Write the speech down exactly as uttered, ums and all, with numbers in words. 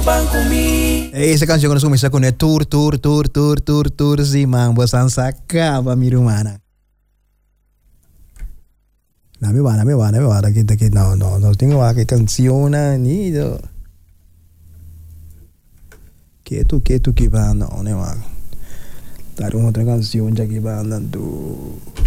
Esa canción nos comienza con el tour, tour, tour, tour, tour, tour, sí, man, pues han sacado, mi hermana. No me va, no me va, no me va, aquí, aquí, no, no, no tengo que canción, ni yo. Que tú, que tú, que va, no, no va. Dar otra canción ya que va andando.